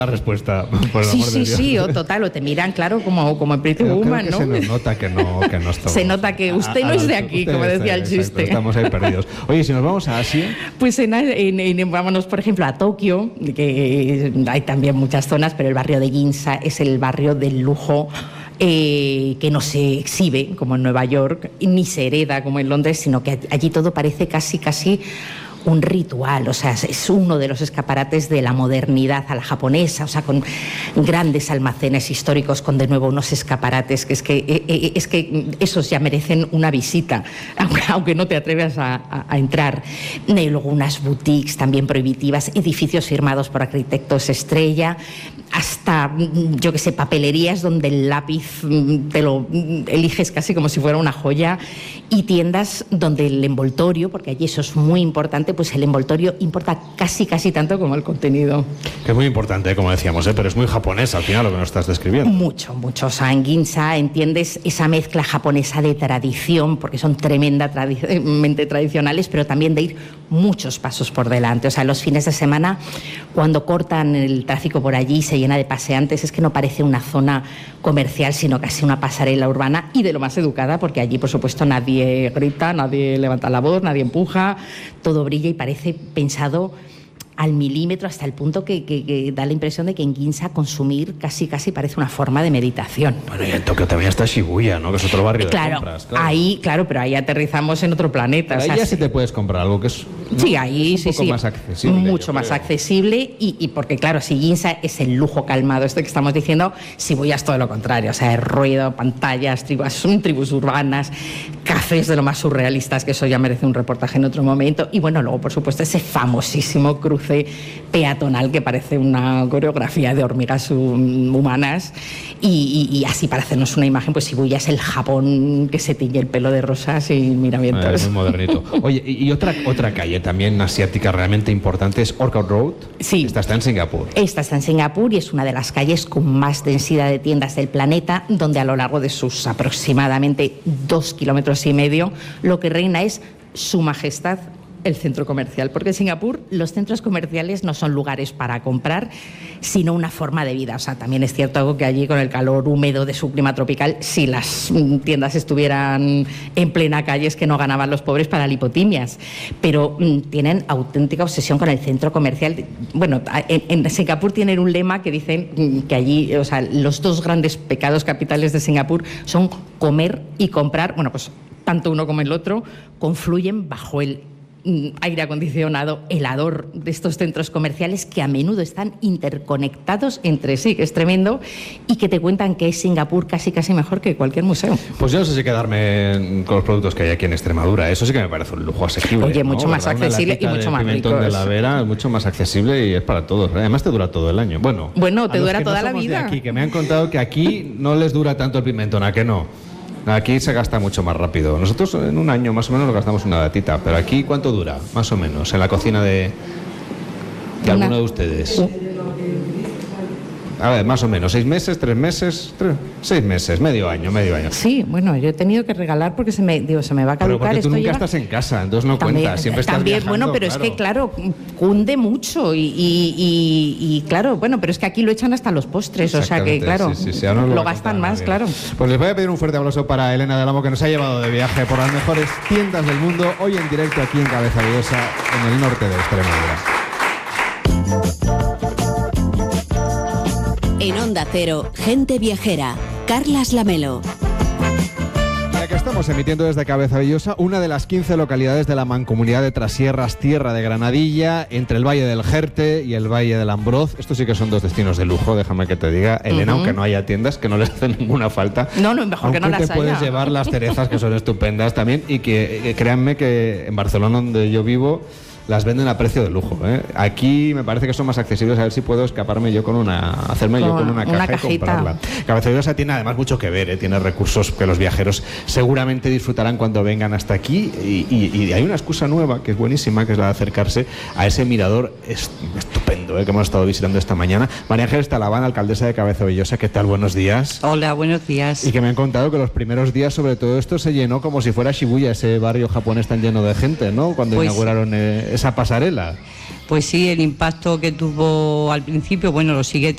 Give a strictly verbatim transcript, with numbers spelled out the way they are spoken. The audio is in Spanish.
la respuesta, por el Sí, amor de sí, Dios. sí, o total, o te miran, claro, como, como en Pretty Creo, Woman, creo que ¿no? se nos nota que no, que no estamos. Se nota que usted a- a no es la de altura. aquí, Usted como está- decía el exacto, chiste. Estamos ahí perdidos. Oye, si nos vamos a Asia... Pues en, en- en- vámonos, por ejemplo, a Tokio, que hay también muchas zonas, pero el barrio de Ginza es el barrio del lujo eh, que no se exhibe, como en Nueva York, ni se hereda, como en Londres, sino que allí todo parece casi, casi un ritual, o sea, es uno de los escaparates de la modernidad a la japonesa, o sea, con grandes almacenes históricos, con de nuevo unos escaparates que es que, eh, es que esos ya merecen una visita, aunque, aunque no te atrevas a, a, a entrar. Y luego unas boutiques también prohibitivas, edificios firmados por arquitectos estrella, hasta, yo que sé, papelerías donde el lápiz te lo eliges casi como si fuera una joya, y tiendas donde el envoltorio, porque allí eso es muy importante, pues el envoltorio importa casi, casi tanto como el contenido. Que es muy importante, como decíamos, ¿eh? Pero es muy japonés al final lo que nos estás describiendo. Mucho, mucho. O sea, en Ginza entiendes esa mezcla japonesa de tradición, porque son tremendamente tradicionales, pero también de ir muchos pasos por delante. O sea, los fines de semana, cuando cortan el tráfico por allí, se llena de paseantes, es que no parece una zona comercial, sino casi una pasarela urbana, y de lo más educada, porque allí, por supuesto, nadie grita, nadie levanta la voz, nadie empuja, todo brilla y parece pensado al milímetro, hasta el punto que, que, que da la impresión de que en Ginza consumir casi casi parece una forma de meditación. Bueno, y en Tokio también está Shibuya, ¿no? Que es otro barrio de Claro, compras. Claro, ahí, claro, pero ahí aterrizamos en otro planeta. Pero o ahí sea, ya sí, sí te puedes comprar algo que es, ¿no? sí, ahí es un sí, poco sí, más accesible. mucho yo más creo. accesible, y, y porque claro, si Ginza es el lujo calmado, esto que estamos diciendo, Shibuya es todo lo contrario, o sea, es ruido, pantallas, tribus, son tribus urbanas, cafés de lo más surrealistas, que eso ya merece un reportaje en otro momento, y bueno, luego por supuesto ese famosísimo cruce peatonal que parece una coreografía de hormigas humanas, y, y, y así para hacernos una imagen, pues Shibuya es el Japón que se tiñe el pelo de rosas y miramientos. Ah, es muy modernito. Oye, y y otra, otra calle también asiática realmente importante es Orchard Road. Sí. Esta está en Singapur. Esta está en Singapur y es una de las calles con más densidad de tiendas del planeta, donde a lo largo de sus aproximadamente dos kilómetros y medio lo que reina es su majestad el centro comercial, porque en Singapur los centros comerciales no son lugares para comprar, sino una forma de vida. O sea, también es cierto que allí, con el calor húmedo de su clima tropical, si las tiendas estuvieran en plena calle, es que no ganaban los pobres para lipotimias, pero mm, tienen auténtica obsesión con el centro comercial. Bueno, en, en Singapur tienen un lema que dicen mm, que allí, o sea, los dos grandes pecados capitales de Singapur son comer y comprar. Bueno, pues tanto uno como el otro confluyen bajo el aire acondicionado helador de estos centros comerciales, que a menudo están interconectados entre sí, que es tremendo, y que te cuentan que es Singapur casi casi mejor que cualquier museo. Pues yo no sé si quedarme con los productos que hay aquí en Extremadura. Eso sí que me parece un lujo asequible. Oye, mucho ¿no? más ¿Verdad? Una accesible y latita mucho de más pimentón ricos. de la Vera es mucho más accesible y es para todos. Además te dura todo el año. Bueno, Bueno, te a los dura que no toda la somos de vida. aquí, que me han contado que aquí no les dura tanto el pimentón, ¿a que no? Aquí se gasta mucho más rápido. Nosotros en un año más o menos lo gastamos una latita, pero aquí ¿cuánto dura? Más o menos, en la cocina de, de Una- alguno de ustedes. A ver, más o menos, seis meses, tres meses, tres, seis meses, medio año, medio año. Sí, bueno, yo he tenido que regalar porque se me, digo, se me va a Pero caducar. porque tú esto nunca lleva- estás en casa, entonces no También, cuentas, siempre estás también, viajando, bueno, pero es que claro, cunde mucho y, y- y- y, claro, bueno, pero es que aquí lo echan hasta los postres, o sea que Exactamente, claro, sí, sí, sí, ahora nos lo, va a gastan contar más, nadie. claro. Pues les voy a pedir un fuerte aplauso para Elena del Amo, que nos ha llevado de viaje por las mejores tiendas del mundo, hoy en directo aquí en Cabeza Villosa, en el norte de Extremadura. En Onda Cero, Gente Viajera, Carlas Lamelo. Ya que estamos emitiendo desde Cabeza Villosa, una de las quince localidades de la mancomunidad de Trasierras, tierra de Granadilla, entre el Valle del Jerte y el Valle del Ambroz. Estos sí que son dos destinos de lujo, déjame que te diga, Elena, Ujú. aunque no haya tiendas, que no les hacen ninguna falta. No, no, mejor que no Aunque las te puedes haya. llevar las cerezas, que son estupendas también, y que eh, créanme que en Barcelona, donde yo vivo, las venden a precio de lujo, ¿eh? Aquí me parece que son más accesibles, a ver si puedo escaparme yo con una, hacerme yo Con con una una caja y cajita. comprarla. Cabeza Villosa tiene además mucho que ver, ¿eh? Tiene recursos que los viajeros seguramente disfrutarán cuando vengan hasta aquí, y, y- y hay una excusa nueva que es buenísima, que es la de acercarse a ese mirador est- estupendo, ¿eh? Que hemos estado visitando esta mañana. María Ángeles Talaván, alcaldesa de Cabeza Villosa, ¿qué tal? Buenos días. Hola, buenos días. Y que me han contado que los primeros días, sobre todo esto, se llenó como si fuera Shibuya, ese barrio japonés tan lleno de gente, ¿no? Cuando Pues- inauguraron eh, esa pasarela. Pues sí, el impacto que tuvo al principio, bueno, lo sigue